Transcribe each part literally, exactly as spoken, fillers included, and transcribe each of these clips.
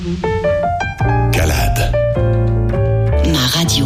Calade. Ma radio.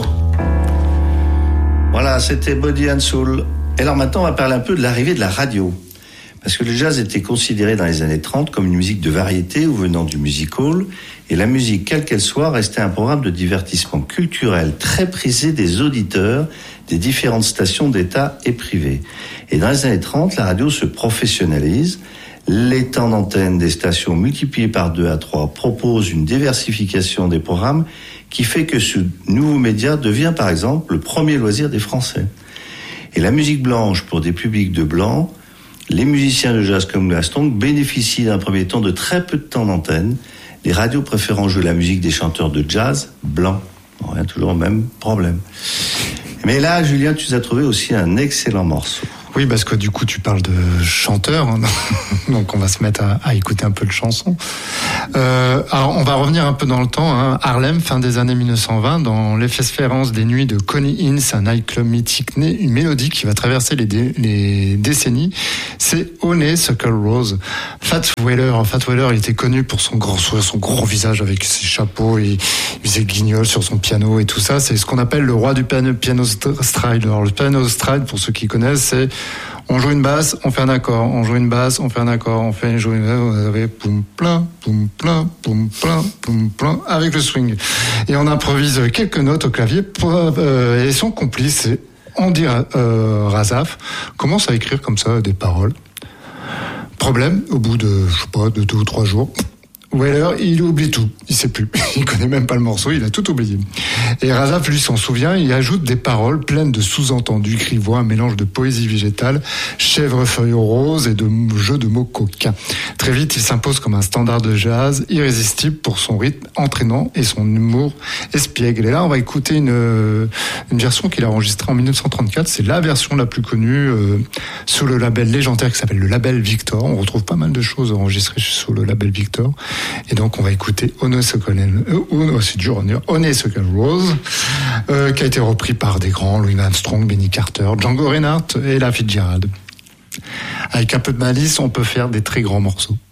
Voilà, c'était Body and Soul. Et alors maintenant, on va parler un peu de l'arrivée de la radio. Parce que le jazz était considéré dans les années trente comme une musique de variété ou venant du music hall. Et la musique, quelle qu'elle soit, restait un programme de divertissement culturel très prisé des auditeurs des différentes stations d'État et privées. Et dans les années trente, la radio se professionnalise. Les temps d'antenne des stations multipliés par deux à trois proposent une diversification des programmes qui fait que ce nouveau média devient par exemple le premier loisir des Français. Et la musique blanche pour des publics de blancs, les musiciens de jazz comme Glastonbury bénéficient d'un premier temps de très peu de temps d'antenne, les radios préférant jouer la musique des chanteurs de jazz blancs. On revient toujours au même problème. Mais là, Julien, tu nous as trouvé aussi un excellent morceau. Oui, parce que du coup, tu parles de chanteurs, hein, donc on va se mettre à, à écouter un peu de chansons. Euh, alors, on va revenir un peu dans le temps. Hein. Harlem, fin des années mille neuf cent vingt, dans l'effervescence des nuits de Coney Inns, un nightclub mythique, né, une mélodie qui va traverser les, dé, les décennies, c'est Honeysuckle Rose. Fats Waller, Fats Waller, il était connu pour son grand sourire, son gros visage avec ses chapeaux, il, il faisait guignol sur son piano et tout ça. C'est ce qu'on appelle le roi du piano, piano stride. Alors, le piano stride, pour ceux qui connaissent, c'est on joue une basse, on fait un accord, on joue une basse, on fait un accord, on fait une joue une basse, vous avez poum plein, poum plein, poum plein, poum plein, avec le swing. Et on improvise quelques notes au clavier, pour, euh, et son complice, c'est Andy euh, Razaf, commence à écrire comme ça des paroles. Problème, au bout de, je sais pas, de deux ou trois jours, Weller, il oublie tout, il sait plus, il connaît même pas le morceau, il a tout oublié. Et Razaf, lui, s'en souvient, il ajoute des paroles pleines de sous-entendus, cri-voix, un mélange de poésie végétale, chèvrefeuille rose et de jeux de mots coquins. Très vite, il s'impose comme un standard de jazz, irrésistible pour son rythme entraînant et son humour espiègle. Et là, on va écouter une, une version qu'il a enregistrée en dix-neuf cent trente-quatre, c'est la version la plus connue euh, sous le label légendaire qui s'appelle le label Victor. On retrouve pas mal de choses enregistrées sous le label Victor. Et donc, on va écouter Honeysuckle, euh, oh, c'est dur, Honeysuckle Rose, euh, qui a été repris par des grands, Louis Armstrong, Benny Carter, Django Reinhardt et Ella Fitzgerald. Avec un peu de malice, on peut faire des très grands morceaux.